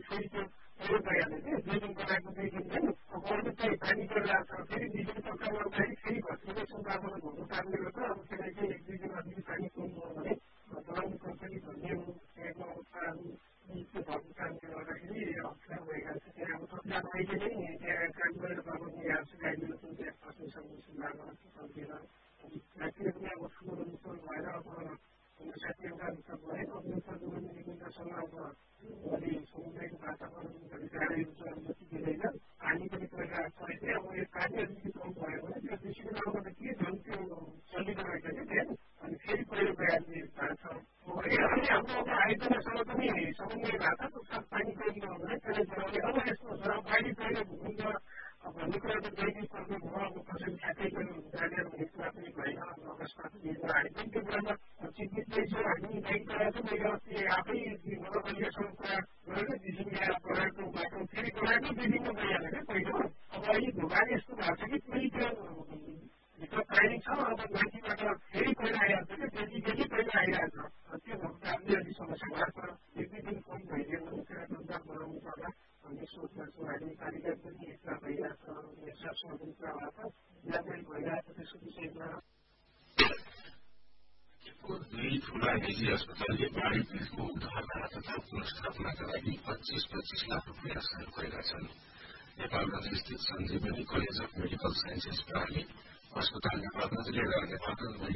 फेरि त्यो पहिलो भइहाल्यो कि 2 दिन बनाएको 2 दिन पनि अब अर्को चाहिँ पानी परिरहेको छ फेरि 2 दिन पक्का गर्दाखेरि फेरि घट्ने सम्भावना भएको कारणले गर्दा अब त्यसलाई चाहिँ 1-2 दिन अघि पानी पुग्नु भने बनाउनु पर्छ कि भन्ने त्यहाँको अवस्थाहरू त्यो भएको कारणले गर्दाखेरि अप्ठ्यारो भइरहेको छ त्यहाँ अब सरकार अहिले नै त्यहाँ काम गरेर गएको यहाँ गाइडहरू पनि त्यहाँ फस्न सक्ने सम्भावना सक्दैन साथीहरू पनि अब ठुलो अनुसार भएर अब साथीहरूका अनुसार भयो अनुसार निकुञ्जसँग अब भोलि समुदायको वातावरण गाडीहरू जति दिँदैन पानी पनि परिरहेको छ अब यो पानी अलिकति कम भयो भने त्यो कृषिको नाउँबाट के झन् त्यो चलिरहेको छ क्या त्यहाँ अनि फेरि पहिलो गइहाल्ने भएको छ हाम्रो अब आयोजनासँग पनि समन्वय भएको छ साथ पानी कम भयो भने त्यसलाई बनाउने अब यस्तो छ पानी पहिलो भूकम्प भन्ने कुरा त दैनिक पर्ने भयो अब कसैले ठ्याक्कै पनि जानेर भन्ने कुरा पनि भएन अकस्मात दिएर हामी पनि त्यो कुरामा चिन्तित नै छौँ हामी ब्याङ्कबाट चाहिँ मैले अस्ति आफै नगरपालिकासँग कुरा गरेर दिसिङिया बनाएको बाटो फेरि बनाएको 2 दिनमा गइहाल्यो क्या पहिलो अब अहिले धोकाले यस्तो भएको छ कि फेरि त्यो भित्र पानी छ अब माथिबाट फेरि पहिला आइहाल्छ क्या डेली पहिला आइरहेको छ त्यो भएको कारणले अलिक समस्या भएको छ 1-2 दिन कम भइदियो भने त्यसलाई जोरदार बनाउनु पर्ला भन्ने सोचमा छौँ हामी पालिका पनि यसमा भइरहेको छ साफसफाइ पनि कुरा भएको छ यातायात भइरहेको छ त्यसको विषयमा दुई ठूला निजी अस्पतालले बाढी पीड़ितको उद्धार तथा पुनर्स्थापनाका लागि 25-25 लाख रुपियाँ सहयोग गरेका छन्। नेपालगञ्ज स्थित सञ्जीवनी कलेज अफ मेडिकल साइन्सेस प्रणाली अस्पताल नेपालगञ्जले र नेपालगञ्ज